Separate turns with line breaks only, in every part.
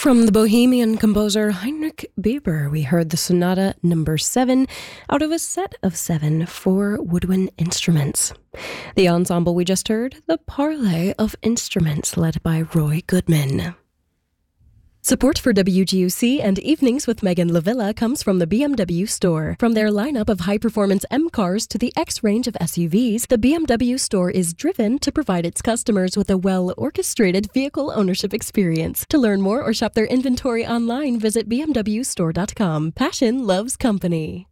From the Bohemian composer Heinrich Bieber, we heard the Sonata No. 7 out of a set of 7 for woodwind instruments. The ensemble we just heard, the Parley of Instruments, led by Roy Goodman. Support for WGUC and Evenings with Megan Lavilla comes from the BMW store. From their lineup of high-performance M cars to the X range of SUVs, the BMW store is driven to provide its customers with a well-orchestrated vehicle ownership experience. To learn more or shop their inventory online, visit bmwstore.com. Passion loves company.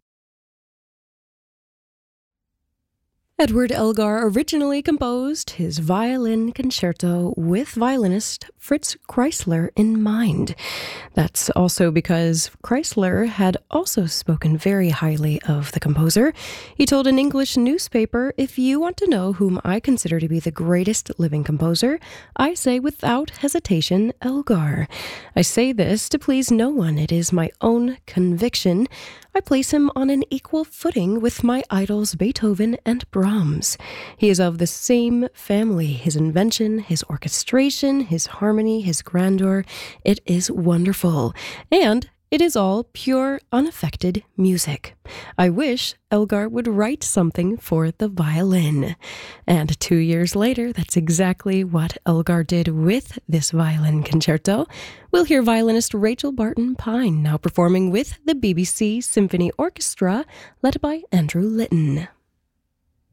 Edward Elgar originally composed his violin concerto with violinist Fritz Kreisler in mind. That's also because Kreisler had also spoken very highly of the composer. He told an English newspaper, "If you want to know whom I consider to be the greatest living composer, I say without hesitation Elgar. I say this to please no one. It is my own conviction. I place him on an equal footing with my idols Beethoven and Brahms. He is of the same family. His invention, his orchestration, his harmony, his grandeur, it is wonderful. And it is all pure, unaffected music. I wish Elgar would write something for the violin." And 2 years later, that's exactly what Elgar did with this violin concerto. We'll hear violinist Rachel Barton Pine now performing with the BBC Symphony Orchestra, led by Andrew Litton.